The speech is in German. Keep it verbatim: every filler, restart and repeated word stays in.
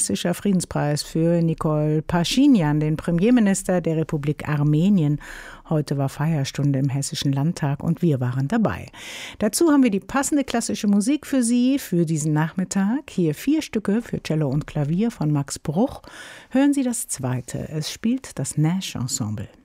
hessischer Friedenspreis für Nikol Paschinjan, den Premierminister der Republik Armenien. Heute war Feierstunde im Hessischen Landtag und wir waren dabei. Dazu haben wir die passende klassische Musik für Sie für diesen Nachmittag. Hier vier Stücke für Cello und Klavier von Max Bruch. Hören Sie das zweite. Es spielt das Nash Ensemble.